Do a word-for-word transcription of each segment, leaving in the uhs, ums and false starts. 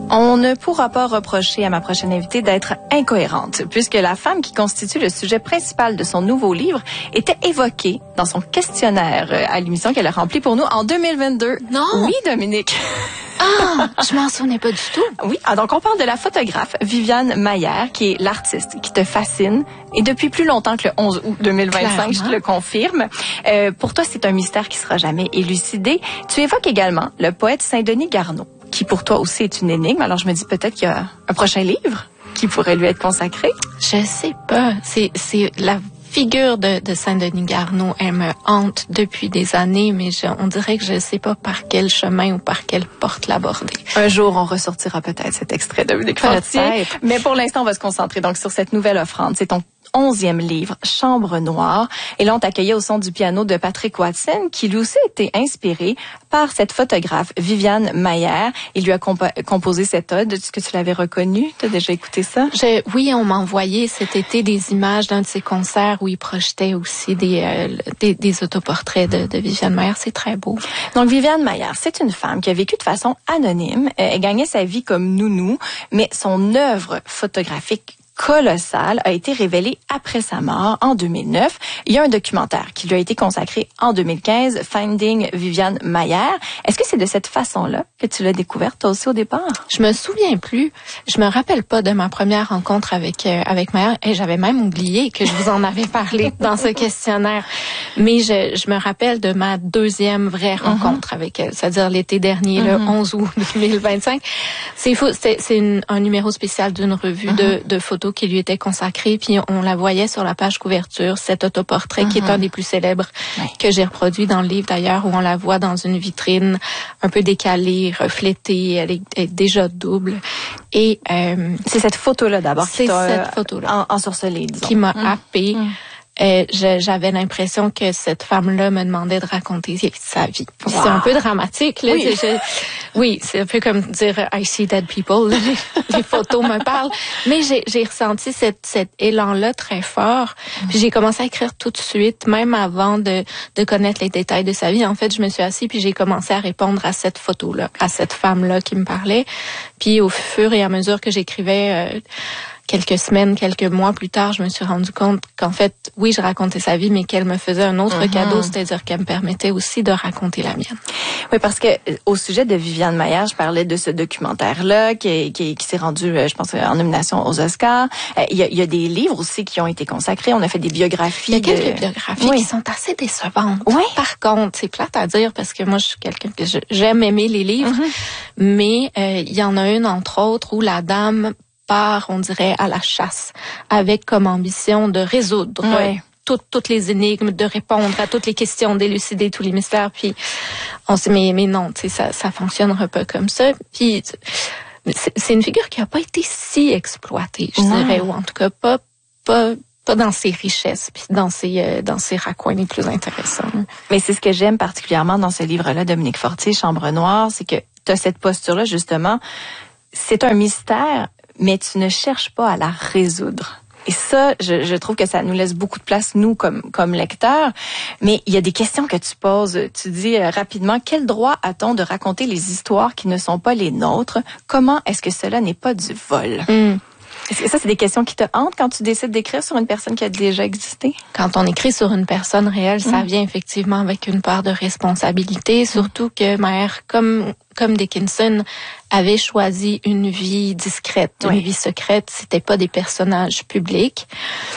On ne pourra pas reprocher à ma prochaine invitée d'être incohérente, puisque la femme qui constitue le sujet principal de son nouveau livre était évoquée dans son questionnaire à l'émission qu'elle a rempli pour nous en deux mille vingt-deux. Non! Oui, Dominique. Ah, je m'en souvenais pas du tout. Oui, ah, donc on parle de la photographe Viviane Maillère, qui est l'artiste qui te fascine, et depuis plus longtemps que le onze août deux mille vingt-cinq, Clairement. Je te le confirme. Euh, pour toi, c'est un mystère qui sera jamais élucidé. Tu évoques également le poète Saint-Denis Garneau, qui pour toi aussi est une énigme. Alors je me dis peut-être qu'il y a un prochain livre qui pourrait lui être consacré. Je sais pas. C'est, c'est la figure de, de Saint-Denis Garneau, elle me hante depuis des années, mais je, on dirait que je sais pas par quel chemin ou par quelle porte l'aborder. Un jour, on ressortira peut-être cet extrait de Dominique Fortier. Mais pour l'instant, on va se concentrer donc sur cette nouvelle offrande. C'est ton onzième livre, Chambre noire. Et là, on t'accueillait au son du piano de Patrick Watson, qui lui aussi a été inspiré par cette photographe, Viviane Maillère. Il lui a compo- composé cette ode. Est-ce que tu l'avais reconnue? Tu as déjà écouté ça? Je, oui, on m'a envoyé cet été des images d'un de ses concerts où il projetait aussi des, euh, des, des autoportraits de, de Viviane Maillère. C'est très beau. Donc, Viviane Maillère, c'est une femme qui a vécu de façon anonyme. Elle gagnait sa vie comme nounou, mais son œuvre photographique colossale a été révélée après sa mort en deux mille neuf. Il y a un documentaire qui lui a été consacré en deux mille quinze, Finding Viviane Maillère. Est-ce que c'est de cette façon-là que tu l'as découverte toi aussi au départ? Je me souviens plus. Je me rappelle pas de ma première rencontre avec euh, avec Maillère et j'avais même oublié que je vous en avais parlé dans ce questionnaire. Mais je, je me rappelle de ma deuxième vraie rencontre mm-hmm. avec elle, c'est-à-dire l'été dernier, mm-hmm. le onze août deux mille vingt-cinq. C'est fou, c'est, c'est une, un numéro spécial d'une revue mm-hmm. de, de photos qui lui était consacrée, puis on la voyait sur la page couverture, cet autoportrait mm-hmm. qui est un des plus célèbres oui. que j'ai reproduit dans le livre d'ailleurs, où on la voit dans une vitrine un peu décalée, reflétée, elle est, elle est déjà double. Et euh, c'est cette photo-là d'abord c'est qui t'a cette photo-là en, ensorcelée, disons. Qui m'a mm. happée. Mm. Euh, je, j'avais l'impression que cette femme-là me demandait de raconter sa vie. Wow. C'est un peu dramatique, là. Oui, je, oui c'est un peu comme dire I see dead people. Là, les, les photos me parlent. Mais j'ai, j'ai ressenti cette, cet élan-là très fort. Mm. Puis j'ai commencé à écrire tout de suite, même avant de, de connaître les détails de sa vie. En fait, je me suis assise puis j'ai commencé à répondre à cette photo-là, à cette femme-là qui me parlait. Puis au fur et à mesure que j'écrivais, euh, quelques semaines, quelques mois plus tard, je me suis rendu compte qu'en fait, oui, je racontais sa vie, mais qu'elle me faisait un autre mm-hmm. cadeau, c'est-à-dire qu'elle me permettait aussi de raconter la mienne. Oui, parce que au sujet de Viviane Maillère, je parlais de ce documentaire-là qui, qui, qui s'est rendu, je pense, en nomination aux Oscars. Il y a, il y a des livres aussi qui ont été consacrés. On a fait des biographies. Il y a quelques de... biographies oui. qui sont assez décevantes. Oui. Par contre, c'est plate à dire parce que moi, je suis quelqu'un que je, j'aime aimer les livres, mm-hmm. mais euh, il y en a une, entre autres, où la dame part, on dirait, à la chasse, avec comme ambition de résoudre ouais. toutes, toutes les énigmes, de répondre à toutes les questions, d'élucider tous les mystères. Puis on se dit, mais, mais non, tu sais, ça, ça fonctionnera pas comme ça. Puis c'est, c'est une figure qui a pas été si exploitée, je non. dirais, ou en tout cas pas, pas, pas dans ses richesses, puis dans ses, euh, dans ses raccoins les plus intéressants. Mais c'est ce que j'aime particulièrement dans ce livre-là, Dominique Fortier, Chambre noire, c'est que tu as cette posture-là, justement. C'est un mystère, mais tu ne cherches pas à la résoudre. Et ça, je, je trouve que ça nous laisse beaucoup de place, nous, comme, comme lecteurs. Mais il y a des questions que tu poses. Tu dis euh, rapidement, quel droit a-t-on de raconter les histoires qui ne sont pas les nôtres? Comment est-ce que cela n'est pas du vol? Mm. Est-ce que ça, c'est des questions qui te hantent quand tu décides d'écrire sur une personne qui a déjà existé? Quand on écrit sur une personne réelle, ça vient effectivement avec une part de responsabilité, surtout que Maillère, comme comme Dickinson, avait choisi une vie discrète, oui. une vie secrète. C'était pas des personnages publics.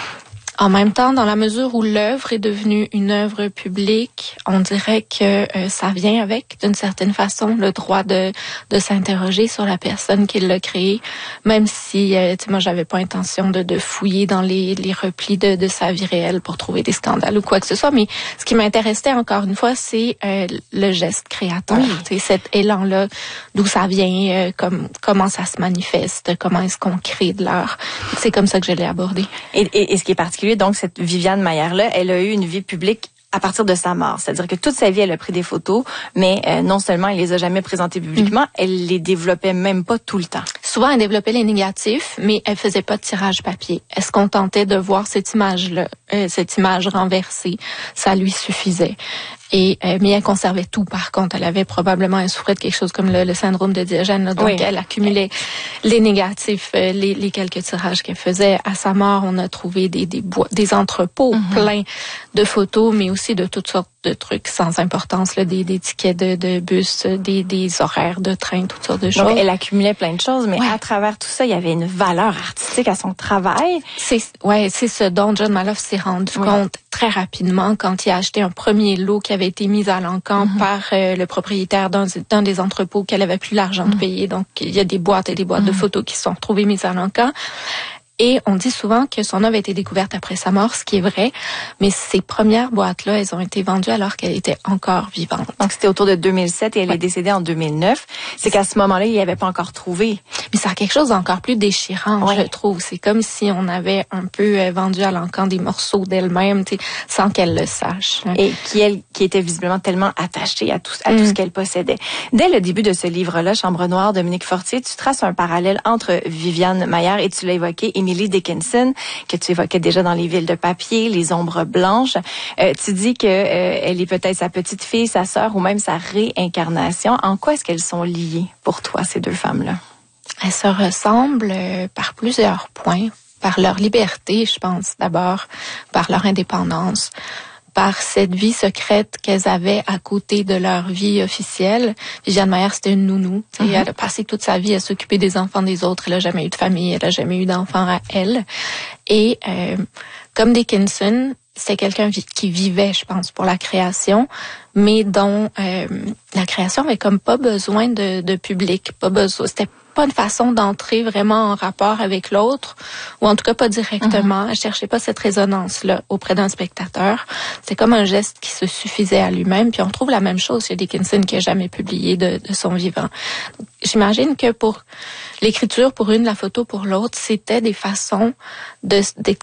En même temps, dans la mesure où l'œuvre est devenue une œuvre publique, on dirait que euh, ça vient avec, d'une certaine façon, le droit de de s'interroger sur la personne qui l'a créée, même si, euh, tu sais, moi, j'avais pas intention de, de fouiller dans les, les replis de, de sa vie réelle pour trouver des scandales ou quoi que ce soit. Mais ce qui m'intéressait, encore une fois, c'est euh, le geste créateur, oui. tu sais, cet élan-là, d'où ça vient, euh, comme comment ça se manifeste, comment est-ce qu'on crée de l'art. C'est comme ça que je l'ai abordé. Et, et, et ce qui est particulier, donc, cette Viviane Maillère-là, elle a eu une vie publique à partir de sa mort. C'est-à-dire que toute sa vie, elle a pris des photos, mais euh, non seulement elle les a jamais présentées publiquement, mmh. elle les développait même pas tout le temps. Souvent, elle développait les négatifs, mais elle faisait pas de tirage papier. Elle se contentait de voir cette image-là euh, cette image renversée, ça lui suffisait. Et euh, mais elle conservait tout. Par contre, elle avait probablement, elle souffrait de quelque chose comme le, le syndrome de Diogène. Là, donc, oui. Elle accumulait les négatifs, euh, les, les quelques tirages qu'elle faisait. À sa mort, on a trouvé des des, bois, des entrepôts mm-hmm. pleins de photos, mais aussi de toutes sortes de trucs sans importance, là, des, des tickets de, de bus, des, des horaires de train, toutes sortes de choses. Donc, elle accumulait plein de choses, mais ouais. à travers tout ça, il y avait une valeur artistique à son travail. C'est ouais, c'est ce dont John Maloof s'est rendu oui. compte très rapidement quand il a acheté un premier lot qui avait été mis à l'encan mm-hmm. par euh, le propriétaire d'un, d'un des entrepôts qu'elle avait plus l'argent mm-hmm. de payer. Donc, il y a des boîtes et des boîtes mm-hmm. de photos qui se sont retrouvées mises à l'encan. Et on dit souvent que son œuvre a été découverte après sa mort, ce qui est vrai. Mais ces premières boîtes-là, elles ont été vendues alors qu'elle était encore vivante. Donc, c'était autour de deux mille sept et elle ouais. est décédée en deux mille neuf. C'est qu'à ce moment-là, il n'y avait pas encore trouvé. Mais ça a quelque chose d'encore plus déchirant, ouais. je trouve. C'est comme si on avait un peu vendu à l'encan des morceaux d'elle-même, sans qu'elle le sache. Et qui, elle, qui était visiblement tellement attachée à tout, à mm. tout ce qu'elle possédait. Dès le début de ce livre-là, Chambre noire, Dominique Fortier, tu traces un parallèle entre Viviane Maillard et tu l'as évoqué, Emily Dickinson, que tu évoquais déjà dans Les Villes de papier, Les ombres blanches. Euh, tu dis que euh, elle est peut-être sa petite fille, sa sœur ou même sa réincarnation. En quoi est-ce qu'elles sont liées pour toi, ces deux femmes-là? Elles se ressemblent euh, par plusieurs points. Par leur liberté, je pense, d'abord, par leur indépendance, par cette vie secrète qu'elles avaient à côté de leur vie officielle. Viviane Maillard, c'était une nounou. Mm-hmm. Elle a passé toute sa vie à s'occuper des enfants des autres. Elle n'a jamais eu de famille, elle n'a jamais eu d'enfants à elle. Et euh, comme Dickinson, c'est quelqu'un qui vivait, je pense, pour la création, mais dont euh, la création avait comme pas besoin de, de public, pas besoin. C'était pas une façon d'entrer vraiment en rapport avec l'autre, ou en tout cas pas directement. Mm-hmm. Elle cherchait pas cette résonance-là auprès d'un spectateur. C'est comme un geste qui se suffisait à lui-même. Puis on trouve la même chose chez Dickinson qui a jamais publié de, de son vivant. Donc, j'imagine que pour l'écriture, pour une, la photo pour l'autre, c'était des façons de,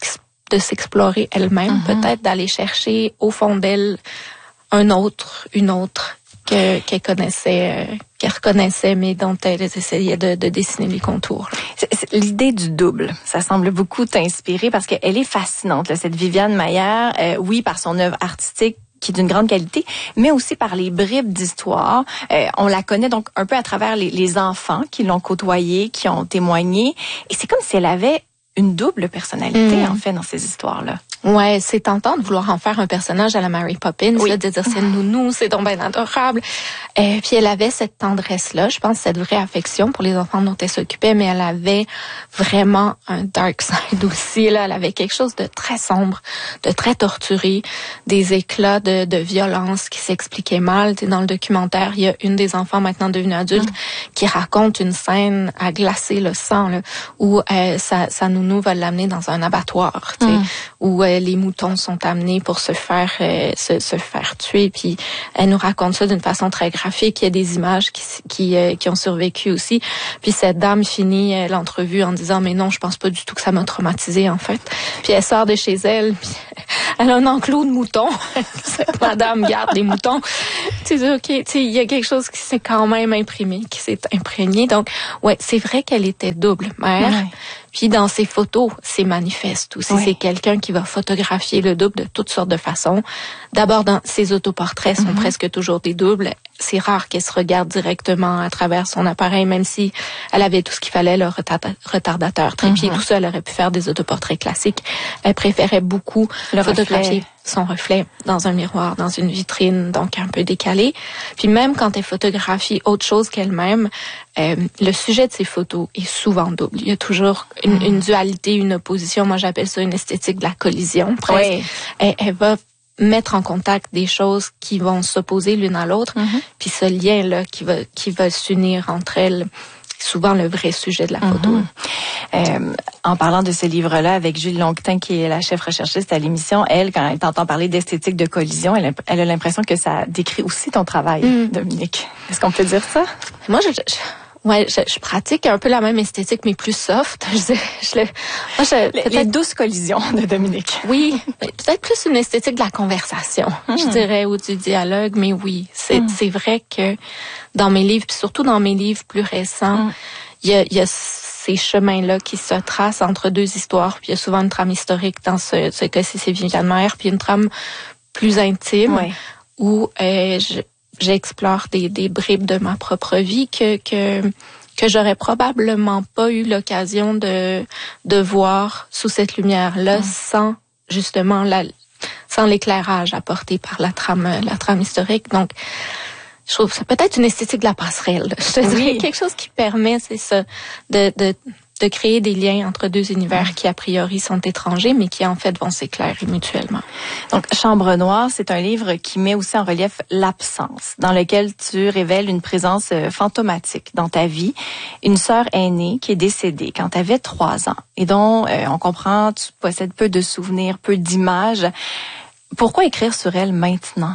de s'explorer elle-même, mm-hmm. peut-être d'aller chercher au fond d'elle un autre, une autre que, qu'elle connaissait, euh, qu'elle reconnaissait, mais dont elle essayait de, de dessiner les contours. C'est, c'est, l'idée du double, ça semble beaucoup t'inspirer parce qu'elle est fascinante, là, cette Viviane Maillard, euh, oui, par son œuvre artistique, qui est d'une grande qualité, mais aussi par les bribes d'histoire. Euh, on la connaît donc un peu à travers les, les enfants qui l'ont côtoyée, qui ont témoigné. Et c'est comme si elle avait une double personnalité, mmh. en fait, dans ces histoires-là. Ouais, c'est tentant de vouloir en faire un personnage à la Mary Poppins, oui. là, de dire c'est nounou, c'est donc bien adorable. Et puis elle avait cette tendresse-là, je pense, cette vraie affection pour les enfants dont elle s'occupait, mais elle avait vraiment un dark side aussi. Là, elle avait quelque chose de très sombre, de très torturé, des éclats de, de violence qui s'expliquaient mal. Tu sais, dans le documentaire, il y a une des enfants maintenant devenue adulte mmh. qui raconte une scène à glacer le sang, là, où euh, sa, sa nounou va l'amener dans un abattoir, tu sais, mmh. où euh, les moutons sont amenés pour se faire euh, se, se faire tuer. Puis elle nous raconte ça d'une façon très graphique. Il y a des images qui qui, euh, qui ont survécu aussi. Puis cette dame finit euh, l'entrevue en disant mais non, je pense pas du tout que ça m'a traumatisée en fait. Puis elle sort de chez elle. Puis elle a un enclos de moutons. Cette madame garde des moutons. Tu dis ok, tu sais il y a quelque chose qui s'est quand même imprimé, qui s'est imprégné. Donc ouais, c'est vrai qu'elle était double mère. Ouais. Puis dans ses photos, c'est manifeste aussi. Oui. C'est quelqu'un qui va photographier le double de toutes sortes de façons. D'abord, dans ses autoportraits sont mm-hmm. presque toujours des doubles. C'est rare qu'elle se regarde directement à travers son appareil, même si elle avait tout ce qu'il fallait, le retardateur, trépied, mm-hmm. tout ça, elle aurait pu faire des autoportraits classiques. Elle préférait beaucoup le photographier reflet. Son reflet dans un miroir, dans une vitrine, donc un peu décalé. Puis même quand elle photographie autre chose qu'elle-même, euh, le sujet de ses photos est souvent double. Il y a toujours une, mm-hmm. une dualité, une opposition. Moi, j'appelle ça une esthétique de la collision, presque. Oui. Elle, elle va mettre en contact des choses qui vont s'opposer l'une à l'autre, mm-hmm. puis ce lien-là qui va qui va s'unir entre elles, c'est souvent le vrai sujet de la photo. Mm-hmm. Euh, en parlant de ce livre-là, avec Julie Longtin, qui est la chef recherchiste à l'émission, elle, quand elle t'entend parler d'esthétique de collision, elle a, elle a l'impression que ça décrit aussi ton travail, mm. Dominique. Est-ce qu'on peut dire ça? Moi, je... je... Ouais, je, je pratique un peu la même esthétique, mais plus soft. Je, je, moi, je, les, les douces collisions de Dominique. Oui, peut-être plus une esthétique de la conversation, mmh. je dirais, ou du dialogue. Mais oui, c'est, mmh. c'est vrai que dans mes livres, puis surtout dans mes livres plus récents, il mmh. y a, y a ces chemins-là qui se tracent entre deux histoires. Puis il y a souvent une trame historique dans ce, ce cas-ci, c'est Viviane Maier, puis une trame plus intime oui. où euh, je, j'explore des, des bribes de ma propre vie que que que j'aurais probablement pas eu l'occasion de de voir sous cette lumière-là, mmh. sans justement la sans l'éclairage apporté par la trame la trame historique. Donc je trouve ça peut-être une esthétique de la passerelle. Je te dirais oui. quelque chose qui permet, c'est ça, de de de créer des liens entre deux univers qui, a priori, sont étrangers, mais qui, en fait, vont s'éclairer mutuellement. Donc, Chambre noire, c'est un livre qui met aussi en relief l'absence, dans lequel tu révèles une présence fantomatique dans ta vie, une sœur aînée qui est décédée quand tu avais trois ans, et dont, euh, on comprend, tu possèdes peu de souvenirs, peu d'images. Pourquoi écrire sur elle maintenant?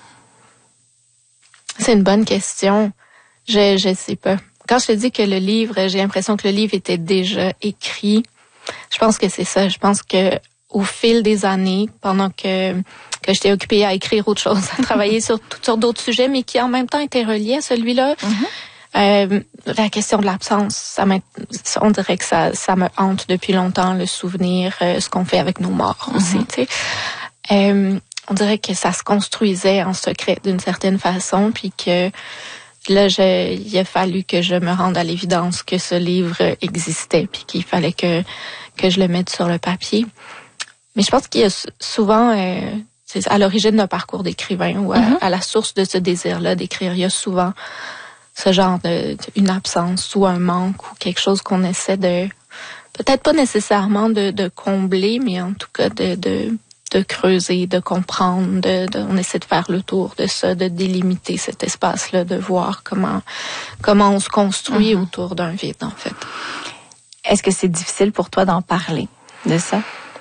C'est une bonne question. Je, je sais pas. Quand je te dis que le livre, j'ai l'impression que le livre était déjà écrit, je pense que c'est ça. Je pense que au fil des années, pendant que que j'étais occupée à écrire autre chose, à travailler sur toutes sortes d'autres sujets, mais qui en même temps étaient reliés à celui-là, mm-hmm. euh, la question de l'absence, ça on dirait que ça ça me hante depuis longtemps, le souvenir, euh, ce qu'on fait avec nos morts mm-hmm. aussi, tu sais. Euh, on dirait que ça se construisait en secret d'une certaine façon, puis que là, je, il a fallu que je me rende à l'évidence que ce livre existait, puis qu'il fallait que que je le mette sur le papier. Mais je pense qu'il y a souvent, euh, c'est à l'origine d'un parcours d'écrivain ou à, mm-hmm. à la source de ce désir-là d'écrire, il y a souvent ce genre de une absence ou un manque ou quelque chose qu'on essaie de, peut-être pas nécessairement de, de combler, mais en tout cas de de de creuser, de comprendre, de, de, on essaie de faire le tour de ça, de délimiter cet espace-là, de voir comment comment on se construit mm-hmm. autour d'un vide, en fait. Est-ce que c'est difficile pour toi d'en parler, de ça?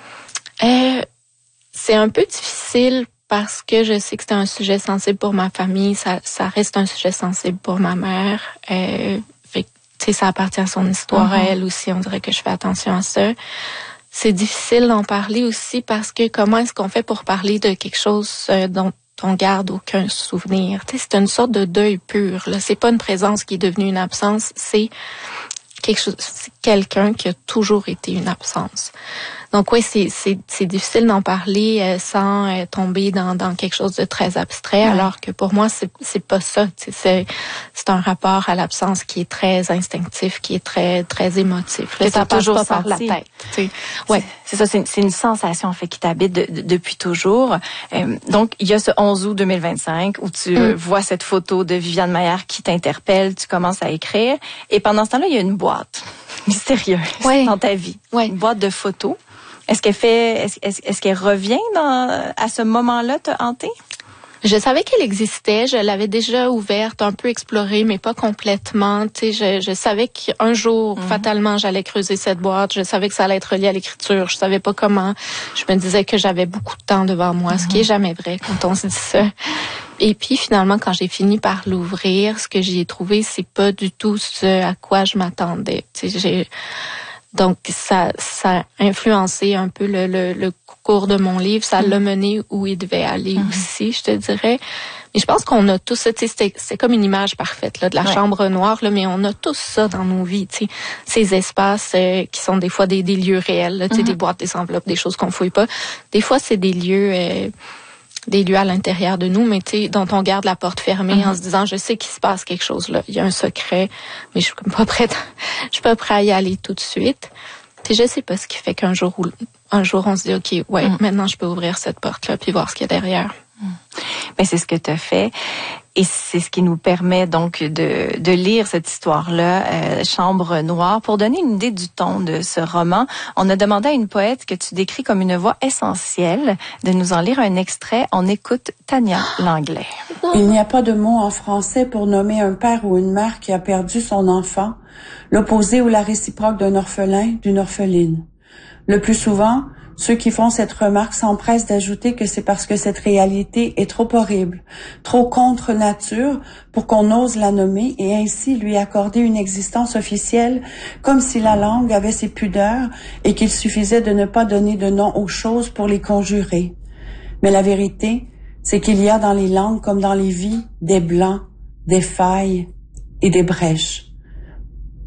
Euh, c'est un peu difficile parce que je sais que c'est un sujet sensible pour ma famille, ça, ça reste un sujet sensible pour ma mère. Euh, fait, tu sais, ça appartient à son histoire, mm-hmm. à elle aussi, on dirait que je fais attention à ça. C'est difficile d'en parler aussi parce que comment est-ce qu'on fait pour parler de quelque chose dont on garde aucun souvenir? Tu sais, c'est une sorte de deuil pur, là. C'est pas une présence qui est devenue une absence, c'est quelque chose, c'est quelqu'un qui a toujours été une absence. Donc oui, c'est c'est c'est difficile d'en parler euh, sans euh, tomber dans dans quelque chose de très abstrait, ouais. alors que pour moi c'est c'est pas ça. C'est c'est un rapport à l'absence qui est très instinctif, qui est très très émotif. Là, ça passe pas par la tête. T'sais. Ouais, c'est, c'est ça. C'est une, c'est une sensation en fait qui t'habite de, de, depuis toujours. Euh, donc il y a ce onze août deux mille vingt-cinq où tu mm. vois cette photo de Viviane Maier qui t'interpelle, tu commences à écrire, et pendant ce temps-là il y a une boîte mystérieuse ouais. dans ta vie, ouais. une boîte de photos. Est-ce qu'elle fait, est-ce, est-ce, est-ce qu'elle revient dans, à ce moment-là te hanter? Je savais qu'elle existait, je l'avais déjà ouverte, un peu explorée, mais pas complètement. Tu sais, je, je savais qu'un jour, mm-hmm. fatalement, j'allais creuser cette boîte. Je savais que ça allait être relié à l'écriture. Je savais pas comment. Je me disais que j'avais beaucoup de temps devant moi, mm-hmm. ce qui est jamais vrai quand on se dit ça. Et puis finalement, quand j'ai fini par l'ouvrir, ce que j'y ai trouvé, c'est pas du tout ce à quoi je m'attendais. Tu sais, j'ai Donc, ça, ça a influencé un peu le, le, le cours de mon livre. Ça l'a mené où il devait aller mm-hmm. aussi, je te dirais. Mais je pense qu'on a tous ça, tu sais, c'est, c'est comme une image parfaite, là, de la ouais. chambre noire, là, mais on a tous ça dans nos vies, tu sais. Ces espaces euh, qui sont des fois des, des lieux réels, là, tu sais, mm-hmm. des boîtes, des enveloppes, des choses qu'on fouille pas. Des fois, c'est des lieux... Euh, des lieux à l'intérieur de nous, mais tu sais, dont on garde la porte fermée mm-hmm. en se disant, je sais qu'il se passe quelque chose là, il y a un secret, mais je suis pas prête, je suis pas prête à y aller tout de suite. Puis je sais pas ce qui fait qu'un jour ou un jour on se dit, ok, ouais, mm. maintenant je peux ouvrir cette porte là puis voir ce qu'il y a derrière. Mm. Mais c'est ce que tu as fait. Et c'est ce qui nous permet donc de, de lire cette histoire-là, euh, Chambre noire. Pour donner une idée du ton de ce roman, on a demandé à une poète que tu décris comme une voix essentielle de nous en lire un extrait. On écoute Tania Langlais. Il n'y a pas de mot en français pour nommer un père ou une mère qui a perdu son enfant, l'opposé ou la réciproque d'un orphelin, d'une orpheline. Le plus souvent, ceux qui font cette remarque s'empressent d'ajouter que c'est parce que cette réalité est trop horrible, trop contre nature pour qu'on ose la nommer et ainsi lui accorder une existence officielle comme si la langue avait ses pudeurs et qu'il suffisait de ne pas donner de nom aux choses pour les conjurer. Mais la vérité, c'est qu'il y a dans les langues comme dans les vies des blancs, des failles et des brèches.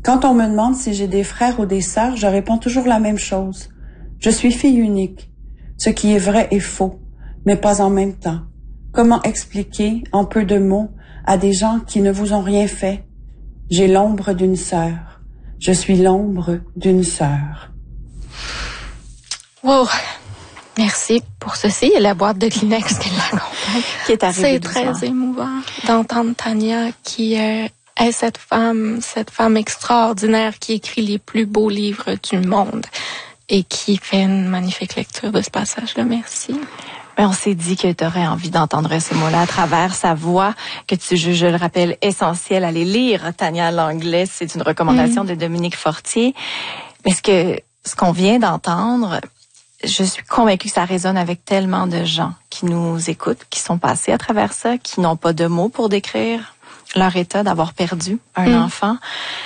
Quand on me demande si j'ai des frères ou des sœurs, je réponds toujours la même chose. Je suis fille unique. Ce qui est vrai est faux, mais pas en même temps. Comment expliquer, en peu de mots, à des gens qui ne vous ont rien fait? J'ai l'ombre d'une sœur. Je suis l'ombre d'une sœur. Wow! Merci pour ceci et la boîte de Kleenex qui l'accompagne. Qui est arrivée C'est doucement. très émouvant d'entendre Tania qui euh, est cette femme, cette femme extraordinaire qui écrit les plus beaux livres du monde et qui fait une magnifique lecture de ce passage-là. Merci. Mais on s'est dit que tu aurais envie d'entendre ces mots-là à travers sa voix, que tu juges, je le rappelle, essentiel à les lire. Tania Langlais, c'est une recommandation mmh. de Dominique Fortier. Mais ce que ce qu'on vient d'entendre, je suis convaincue que ça résonne avec tellement de gens qui nous écoutent, qui sont passés à travers ça, qui n'ont pas de mots pour décrire leur état d'avoir perdu un mmh. enfant.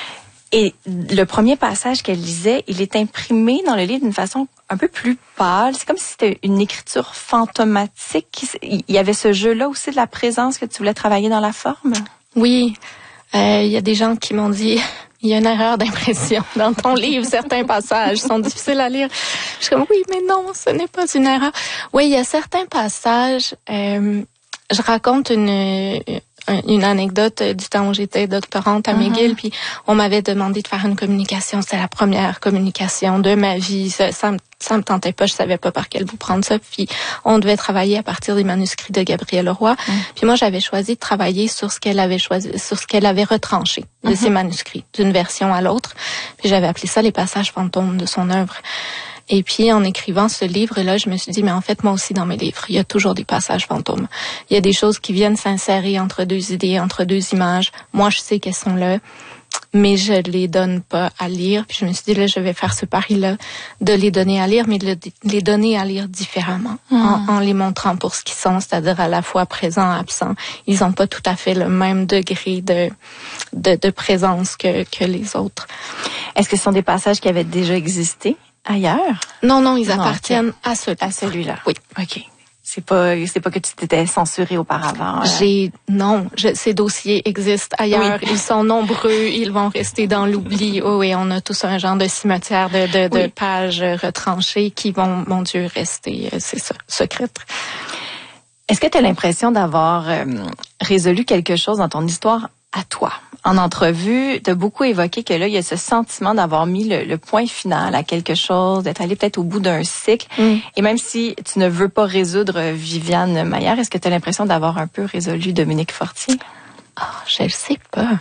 Et le premier passage qu'elle lisait, il est imprimé dans le livre d'une façon un peu plus pâle. C'est comme si c'était une écriture fantomatique. Il y avait ce jeu-là aussi de la présence que tu voulais travailler dans la forme. Oui, euh, il y a des gens qui m'ont dit... Il y a une erreur d'impression dans ton livre. Certains passages sont difficiles à lire. Je suis comme, oui, mais non, ce n'est pas une erreur. Oui, il y a certains passages... Euh, je raconte une... une anecdote du temps où j'étais doctorante à McGill, uh-huh. puis on m'avait demandé de faire une communication. C'était la première communication de ma vie. Ça, ça, me, ça me tentait pas, je savais pas par quel bout prendre ça. Puis on devait travailler à partir des manuscrits de Gabrielle Roy. Uh-huh. Puis moi, j'avais choisi de travailler sur ce qu'elle avait choisi, sur ce qu'elle avait retranché de uh-huh. ses manuscrits, d'une version à l'autre. Puis j'avais appelé ça les passages fantômes de son œuvre. Et puis, en écrivant ce livre-là, je me suis dit, mais en fait, moi aussi, dans mes livres, il y a toujours des passages fantômes. Il y a des choses qui viennent s'insérer entre deux idées, entre deux images. Moi, je sais qu'elles sont là, mais je les donne pas à lire. Puis je me suis dit, là, je vais faire ce pari-là de les donner à lire, mais de les donner à lire différemment, mmh. en, en les montrant pour ce qu'ils sont, c'est-à-dire à la fois présents, absents. Ils ont pas tout à fait le même degré de, de, de présence que, que les autres. Est-ce que ce sont des passages qui avaient déjà existé ailleurs? Non, non, ils non, appartiennent okay. à ce à celui-là. Oui. OK. C'est pas c'est pas que tu t'étais censuré auparavant. J'ai non, je, ces dossiers existent ailleurs, oui. Ils sont nombreux, ils vont rester dans l'oubli. Oh, et on a tous un genre de cimetière de de, oui. de pages retranchées qui vont, mon Dieu, rester, c'est ça, secrètes. Est-ce que tu as l'impression d'avoir euh, résolu quelque chose dans ton histoire à toi? En entrevue, tu as beaucoup évoqué que là, il y a ce sentiment d'avoir mis le, le point final à quelque chose, d'être allé peut-être au bout d'un cycle. Mm. Et même si tu ne veux pas résoudre Viviane Maillard, est-ce que tu as l'impression d'avoir un peu résolu Dominique Fortier? Oh, je le sais pas.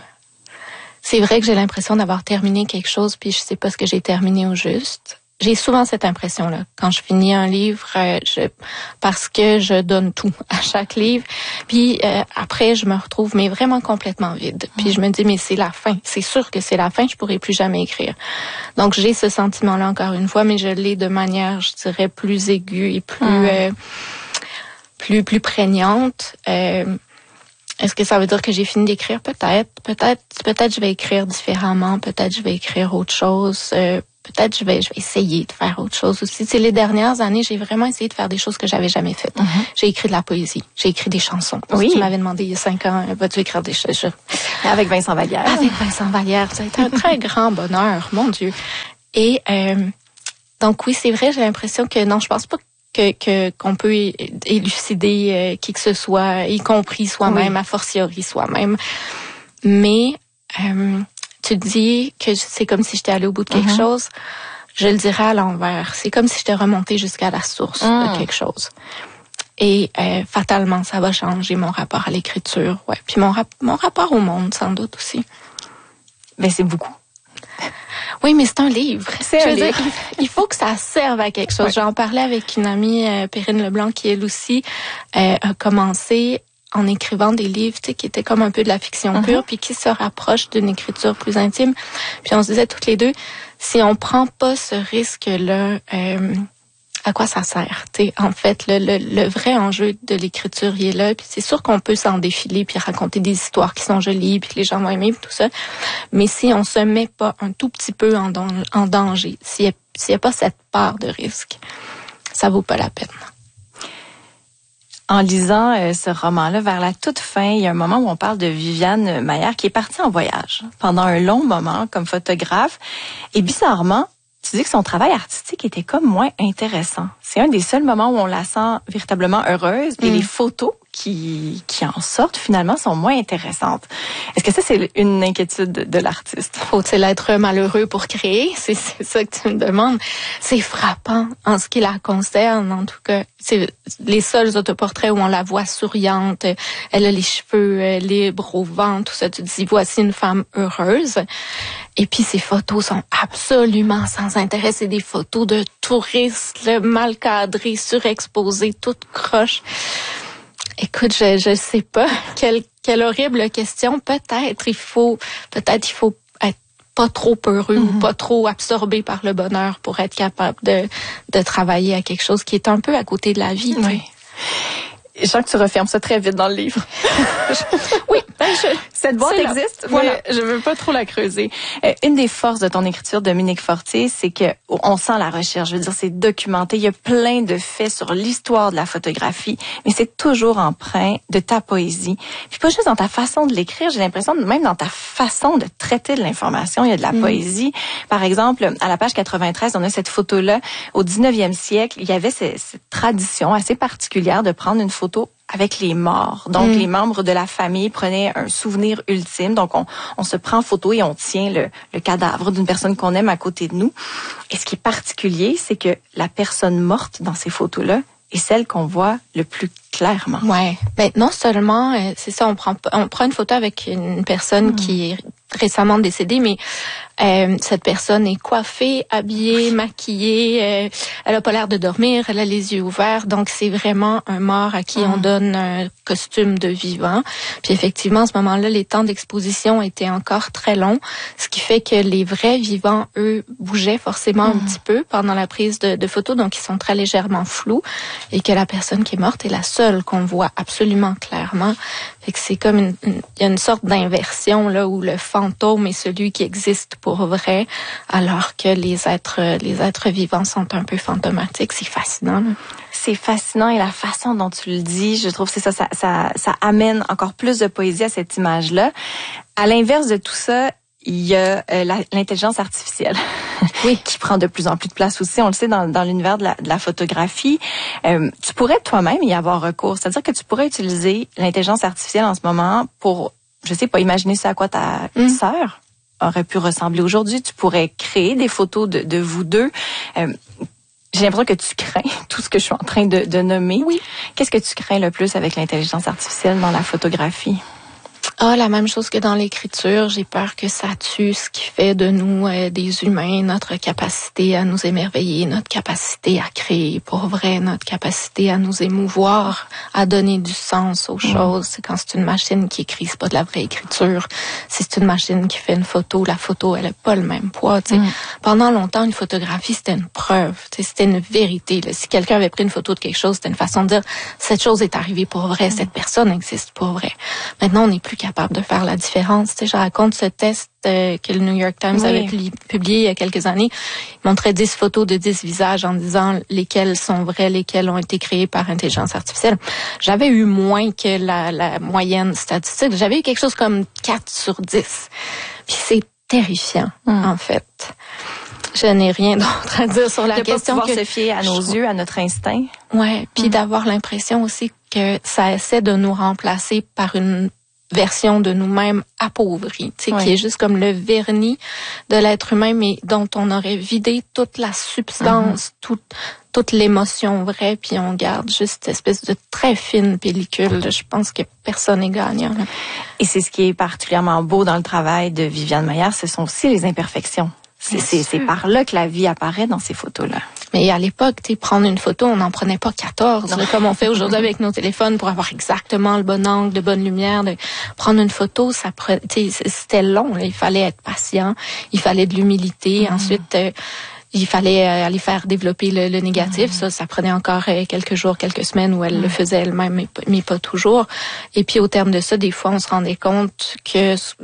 C'est vrai que j'ai l'impression d'avoir terminé quelque chose, puis je sais pas ce que j'ai terminé au juste. J'ai souvent cette impression-là. Quand je finis un livre, euh, je, parce que je donne tout à chaque livre. Puis euh, après, je me retrouve mais vraiment complètement vide. Puis je me dis, mais c'est la fin. C'est sûr que c'est la fin, je pourrai plus jamais écrire. Donc j'ai ce sentiment-là encore une fois, mais je l'ai de manière, je dirais, plus aiguë et plus, mmh. euh, plus, plus prégnante. Euh, Est-ce que ça veut dire que j'ai fini d'écrire? Peut-être. Peut-être, peut-être je vais écrire différemment. Peut-être je vais écrire autre chose. Euh, Peut-être je vais, je vais essayer de faire autre chose aussi. C'est les dernières années, j'ai vraiment essayé de faire des choses que j'avais jamais faites. Mm-hmm. J'ai écrit de la poésie, j'ai écrit des chansons. Oui. Tu m'avais demandé il y a cinq ans, vas-tu écrire des choses? Avec Vincent Vallière. Avec Vincent Vallière, ça a été un très grand bonheur, mon Dieu. Et euh, donc oui, c'est vrai, j'ai l'impression que non, je pense pas que que qu'on peut élucider euh, qui que ce soit, y compris soi-même, oui. a fortiori soi-même. Mais euh, tu dis que c'est comme si j'étais allée au bout de quelque uh-huh. chose, je le dirais à l'envers. C'est comme si j'étais remontée jusqu'à la source uh. de quelque chose. Et euh, fatalement, ça va changer mon rapport à l'écriture, ouais. Puis mon, rap- mon rapport au monde, sans doute aussi. Mais c'est beaucoup. Oui, mais c'est un livre. C'est je un veux livre. Dire, il faut que ça serve à quelque chose. Ouais. J'en parlais avec une amie, euh, Perrine Leblanc, qui elle aussi euh, a commencé en écrivant des livres, tu sais, qui étaient comme un peu de la fiction uh-huh. pure, puis qui se rapprochent d'une écriture plus intime. Puis on se disait toutes les deux, si on prend pas ce risque-là, euh, à quoi ça sert? Tu sais, en fait, le, le, le vrai enjeu de l'écriture, il est là. Puis c'est sûr qu'on peut s'en défiler, puis raconter des histoires qui sont jolies, puis que les gens vont aimer, puis tout ça. Mais si on se met pas un tout petit peu en, don- en danger, s'il y a, s'il y a pas cette part de risque, ça vaut pas la peine. En lisant euh, ce roman-là, vers la toute fin, il y a un moment où on parle de Viviane Maier qui est partie en voyage pendant un long moment comme photographe. Et bizarrement, tu dis que son travail artistique était comme moins intéressant. C'est un des seuls moments où on la sent véritablement heureuse et mm. les photos qui qui en sortent finalement sont moins intéressantes. Est-ce que ça c'est une inquiétude de, de l'artiste? Faut-il être malheureux pour créer? C'est, c'est ça que tu me demandes. C'est frappant en ce qui la concerne. En tout cas, c'est les seuls autoportraits où on la voit souriante. Elle a les cheveux libres au vent, tout ça. Tu te dis voici une femme heureuse. Et puis ces photos sont absolument sans intérêt. C'est des photos de touristes là, mal cadrées, surexposées, toutes croches. Écoute, je je sais pas quelle quelle horrible question. Peut-être il faut peut-être il faut être pas trop heureux mm-hmm. ou pas trop absorbé par le bonheur pour être capable de de travailler à quelque chose qui est un peu à côté de la vie. Oui. Je sens que tu refermes ça très vite dans le livre. Oui, ben je, cette boîte existe, voilà. Mais je veux pas trop la creuser. Euh, une des forces de ton écriture, Dominique Fortier, c'est que on sent la recherche. Je veux dire, c'est documenté. Il y a plein de faits sur l'histoire de la photographie, mais c'est toujours empreint de ta poésie. Puis pas juste dans ta façon de l'écrire. J'ai l'impression, même dans ta façon de traiter de l'information, il y a de la mmh. poésie. Par exemple, à la page quatre-vingt-treize, on a cette photo-là. Au dix-neuvième siècle, il y avait cette, cette tradition assez particulière de prendre une photo avec les morts. Donc, mm. les membres de la famille prenaient un souvenir ultime. Donc, on, on se prend en photo et on tient le, le cadavre d'une personne qu'on aime à côté de nous. Et ce qui est particulier, c'est que la personne morte dans ces photos-là est celle qu'on voit le plus clairement. Ouais. Ben, non seulement, euh, c'est ça, on prend, on prend une photo avec une personne mm. qui est récemment décédée, mais euh, cette personne est coiffée, habillée, maquillée, euh, elle a pas l'air de dormir, elle a les yeux ouverts, donc c'est vraiment un mort à qui mmh. on donne un costume de vivant. Puis effectivement, à ce moment-là, les temps d'exposition étaient encore très longs, ce qui fait que les vrais vivants, eux, bougeaient forcément mmh. un petit peu pendant la prise de, de photos, donc ils sont très légèrement flous, et que la personne qui est morte est la seule qu'on voit absolument clairement. Fait que c'est comme une, une, il y a une sorte d'inversion là où le fantôme est celui qui existe pour vrai, alors que les êtres, les êtres vivants sont un peu fantomatiques. C'est fascinant. Là. C'est fascinant et la façon dont tu le dis, je trouve que c'est ça, ça, ça, ça amène encore plus de poésie à cette image-là. À l'inverse de tout ça, il y a euh, la, l'intelligence artificielle oui. qui prend de plus en plus de place aussi, on le sait, dans, dans l'univers de la, de la photographie. Euh, tu pourrais toi-même y avoir recours, c'est-à-dire que tu pourrais utiliser l'intelligence artificielle en ce moment pour, je sais pas, imaginer ça à quoi ta mm. sœur aurait pu ressembler aujourd'hui. Tu pourrais créer des photos de, de vous deux. Euh, j'ai l'impression que tu crains tout ce que je suis en train de, de nommer. Oui. Qu'est-ce que tu crains le plus avec l'intelligence artificielle dans la photographie? Ah, la même chose que dans l'écriture, j'ai peur que ça tue ce qui fait de nous euh, des humains, notre capacité à nous émerveiller, notre capacité à créer pour vrai, notre capacité à nous émouvoir, à donner du sens aux mmh. choses. C'est quand c'est une machine qui écrit, c'est pas de la vraie écriture. Si c'est une machine qui fait une photo, la photo, elle a pas le même poids. Tu sais. Mmh. Pendant longtemps, une photographie, c'était une preuve, tu sais, c'était une vérité. Là. Si quelqu'un avait pris une photo de quelque chose, c'était une façon de dire cette chose est arrivée pour vrai, mmh. cette personne existe pour vrai. Maintenant, on n'est plus capable de faire la différence. Tu sais, je raconte ce test euh, que le New York Times oui. avait publié, publié il y a quelques années. Il montrait dix photos de dix visages en disant lesquels sont vrais, lesquels ont été créés par intelligence artificielle. J'avais eu moins que la, la moyenne statistique. J'avais eu quelque chose comme quatre sur dix. Puis c'est terrifiant, hum. en fait. Je n'ai rien d'autre à dire sur la de question. De pas pouvoir que se fier à nos yeux, à notre instinct. Ouais, puis hum. d'avoir l'impression aussi que ça essaie de nous remplacer par une version de nous-mêmes appauvrie, tu sais, oui. qui est juste comme le vernis de l'être humain, mais dont on aurait vidé toute la substance, mm-hmm. toute, toute l'émotion vraie, puis on garde juste cette espèce de très fine pellicule. Je pense que personne n'est gagnant. Et c'est ce qui est particulièrement beau dans le travail de Viviane Maier, ce sont aussi les imperfections. C'est, c'est, c'est par là que la vie apparaît dans ces photos-là. Mais à l'époque, tu sais, prendre une photo, on n'en prenait pas quatorze, là, comme on fait aujourd'hui avec nos téléphones pour avoir exactement le bon angle, de bonne lumière. De prendre une photo, ça, tu sais, c'était long. Là. Il fallait être patient, il fallait de l'humilité. Mm-hmm. Ensuite, euh, il fallait euh, aller faire développer le, le négatif. Mm-hmm. Ça, ça prenait encore euh, quelques jours, quelques semaines où elle mm-hmm. le faisait elle-même, mais, mais pas toujours. Et puis, au terme de ça, des fois, on se rendait compte que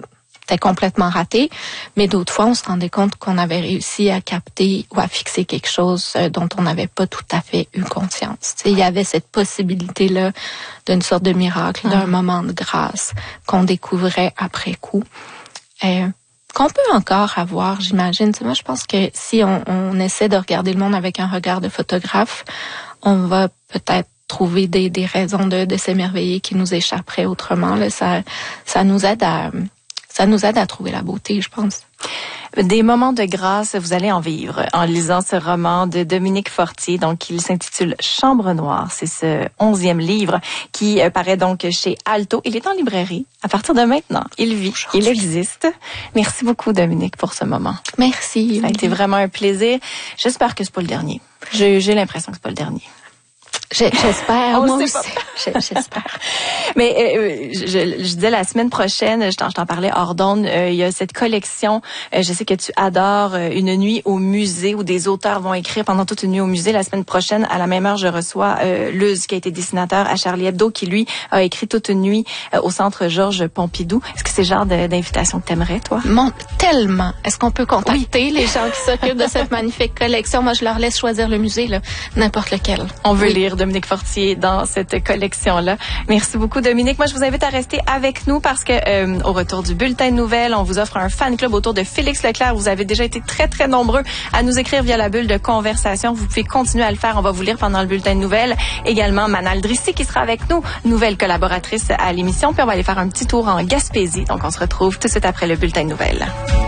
c'était complètement raté. Mais d'autres fois, on se rendait compte qu'on avait réussi à capter ou à fixer quelque chose dont on n'avait pas tout à fait eu conscience. Il y avait cette possibilité-là d'une sorte de miracle, d'un mmh. moment de grâce qu'on découvrait après coup. Euh, qu'on peut encore avoir, j'imagine. Moi, je pense que si on, on essaie de regarder le monde avec un regard de photographe, on va peut-être trouver des, des raisons de, de s'émerveiller qui nous échapperaient autrement. Là, ça, ça nous aide à, ça nous aide à trouver la beauté, je pense. Des moments de grâce, vous allez en vivre en lisant ce roman de Dominique Fortier. Donc, il s'intitule Chambre noire. C'est ce onzième livre qui paraît donc chez Alto. Il est en librairie à partir de maintenant. Il vit, il existe. Merci beaucoup, Dominique, pour ce moment. Merci. Ça a été vraiment un plaisir. J'espère que c'est pas le dernier. J'ai, j'ai l'impression que c'est pas le dernier. J'espère, moi aussi. J'espère. Mais euh, je, je disais la semaine prochaine, je t'en, je t'en parlais hors d'onde, euh, il y a cette collection, euh, je sais que tu adores euh, Une nuit au musée où des auteurs vont écrire pendant toute une nuit au musée. La semaine prochaine, à la même heure, je reçois euh, Luz, qui a été dessinateur à Charlie Hebdo, qui lui a écrit toute une nuit euh, au Centre Georges Pompidou. Est-ce que c'est le genre de, d'invitation que t'aimerais, toi? Mon, tellement. Est-ce qu'on peut contacter oui. les gens qui s'occupent de cette magnifique collection? Moi, je leur laisse choisir le musée, là, n'importe lequel. On veut oui. lire Dominique Fortier dans cette collection-là. Merci beaucoup, Dominique. Moi, je vous invite à rester avec nous parce que euh, au retour du bulletin de nouvelles, on vous offre un fan club autour de Félix Leclerc. Vous avez déjà été très, très nombreux à nous écrire via la bulle de conversation. Vous pouvez continuer à le faire. On va vous lire pendant le bulletin de nouvelles. Également, Manal Drissi qui sera avec nous, nouvelle collaboratrice à l'émission. Puis on va aller faire un petit tour en Gaspésie. Donc, on se retrouve tout de suite après le bulletin de nouvelles.